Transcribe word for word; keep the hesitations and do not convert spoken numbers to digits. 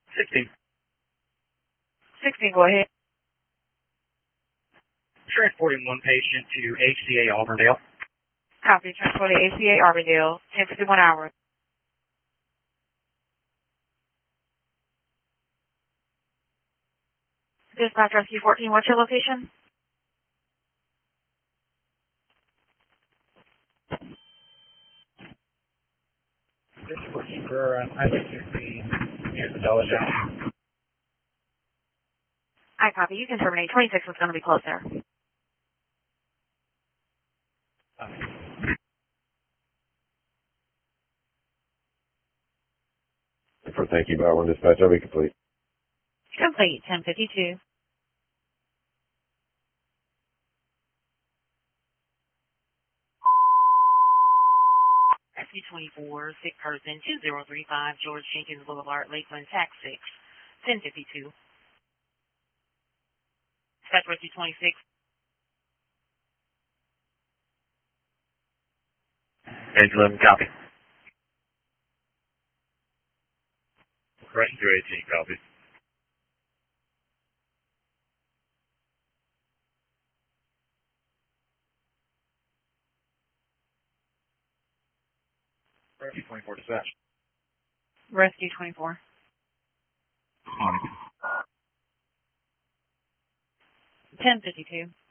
sixteen. sixteen, go ahead. Transporting one patient to H C A Auburndale. Copy. Transport to H C A Auburndale, ten fifty-one hours. Dispatch Rescue fourteen, what's your location? This is looking for uh, Highway sixteen near the Dollar General. I copy. You can terminate. twenty-six is going to be close there. For thank you, Bowen Dispatch. I'll be complete. Complete, ten fifty-two. Rescue twenty-four, sick person, two zero three five, George Jenkins Boulevard, Lakeland, tax six, ten fifty-two. Dispatch Rescue twenty-six. Page eleven, copy. Correction to eighteen, copy. Rescue twenty-four, dispatch. Rescue twenty-four. On. ten fifty-two.